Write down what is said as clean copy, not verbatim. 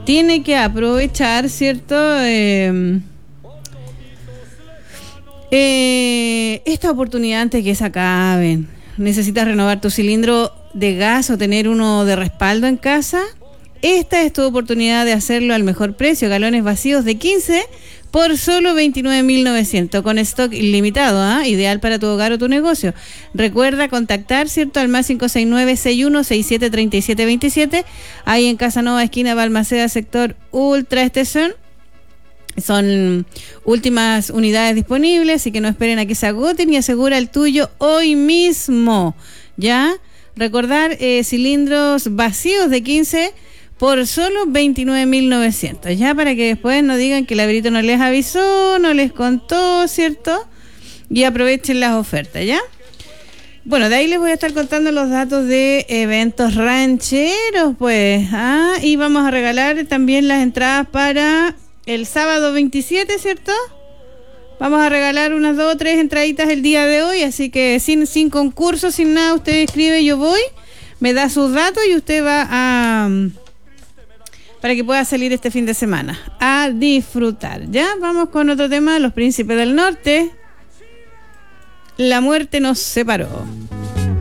tiene que aprovechar, ¿cierto? Esta oportunidad antes que se acaben. ¿Necesitas renovar tu cilindro de gas o tener uno de respaldo en casa? Esta es tu oportunidad de hacerlo al mejor precio. Galones vacíos de 15 por solo 29.900 con stock ilimitado, ideal para tu hogar o tu negocio. Recuerda contactar, ¿cierto? Al más 569-6167-3727, ahí en Casanova, esquina Balmaceda, sector Ultra Estación. Son últimas unidades disponibles, así que no esperen a que se agoten y asegura el tuyo hoy mismo, ¿ya? Recordar, cilindros vacíos de 15 por solo 29.900, ya, para que después no digan que el Labrito no les avisó, no les contó, ¿cierto? Y aprovechen las ofertas, ¿ya? Bueno, de ahí les voy a estar contando los datos de eventos rancheros, pues, y vamos a regalar también las entradas para el sábado 27, ¿cierto? Vamos a regalar unas 2 o 3 entraditas el día de hoy, así que sin concurso, sin nada, usted escribe yo voy, me da sus datos y usted va a... para que pueda salir este fin de semana a disfrutar. Ya, vamos con otro tema, Los Príncipes del Norte. La muerte nos separó.